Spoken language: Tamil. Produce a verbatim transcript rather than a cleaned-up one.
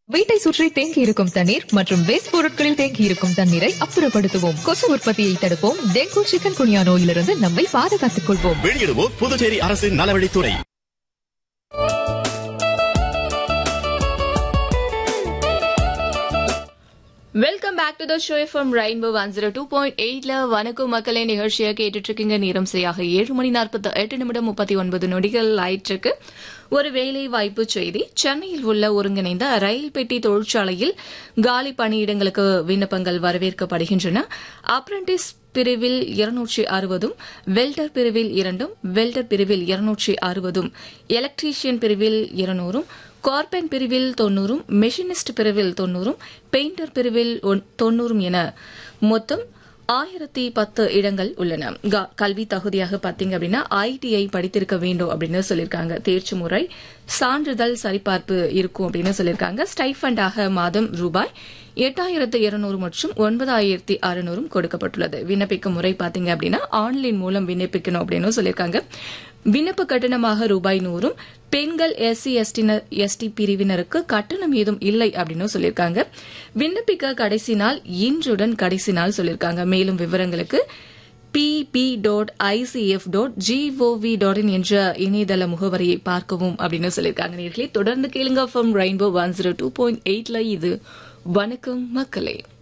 வீட்டை சுற்றி தேங்கி இருக்கும் தண்ணீர் மற்றும் வேஸ்ட் பொருட்களில் தேங்கி இருக்கும் தண்ணீரை அப்புறப்படுத்துவோம். கொசு உற்பத்தியை தடுப்போம். டெங்கு, சிக்கன் குனியா நோயிலிருந்து நம்மை பாதுகாத்துக் கொள்வோம். வெளியிடுவோம் புதுச்சேரி அரசின் நலவழித்துறை. Welcome back to the show from rainbow one zero two point எயிட்ல வணக்கம் மக்களே நிகழ்ச்சியை கேட்டுட்டு இருக்கீங்க. நேரம் சரியாக ஏழு மணி நாற்பத்தி எட்டு நிமிடம் முப்பத்தி ஒன்பது நொடிகள் ஆயிற்றுக்கு. ஒரு வேலை வாய்ப்பு செய்தி. சென்னையில் உள்ள ஒருங்கிணைந்த ரயில் பெட்டி தொழிற்சாலையில் காலி பணியிடங்களுக்கு விண்ணப்பங்கள் வரவேற்கப்படுகின்றன. அப்ரண்டிஸ் பிரிவில் இருநூற்றி அறுபதும், வெல்டர் பிரிவில் இரண்டும், வெல்டர் பிரிவில் இருநூற்றி அறுபதும், எலக்ட்ரீஷியன் பிரிவில் இருநூறும், கார்பென் பிரிவில் தொன்னூறும், மெஷினிஸ்ட் பிரிவில் தொன்னூறும், பெயிண்டர் பிரிவில் தொன்னூறும் என மொத்தம் ஆயிரத்தி பத்து இடங்கள் உள்ளன. கல்வி தகுதியாக பாத்தீங்க அப்படின்னா ஐடிஐ படித்திருக்க வேண்டும் அப்படின்னு சொல்லியிருக்காங்க. தேர்ச்சி முறை சான்றிதழ் சரிபார்ப்பு இருக்கும் அப்படின்னு சொல்லியிருக்காங்க. ஸ்டைஃபண்டாக மாதம் ரூபாய் எட்டாயிரத்து இருநூறு மற்றும் ஒன்பதாயிரத்தி அறுநூறும் கொடுக்கப்பட்டுள்ளது. விண்ணப்பிக்கும் முறை பாத்தீங்க அப்படின்னா ஆன்லைன் மூலம் விண்ணப்பிக்கணும் அப்படின்னு சொல்லியிருக்காங்க. விண்ணப்ப கட்டணமாக ரூபாய் நூறும், பெண்கள் எஸ்சி எஸ்டி பிரிவினருக்கு கட்டணம் ஏதும் இல்லை அப்படின்னு சொல்லியிருக்காங்க. விண்ணப்பிக்க கடைசி நாள் இன்றுடன் கடைசி நாள் சொல்லியிருக்காங்க. மேலும் விவரங்களுக்கு BP dot ICF dot gov dot in என்ற இணையதள முகவரியை பார்க்கவும் அப்படின்னு சொல்லியிருக்காங்க. நேர்களே தொடர்ந்து கேளுங்க from rainbow one zero two point எயிட்ல இது வணக்கம் மக்களே.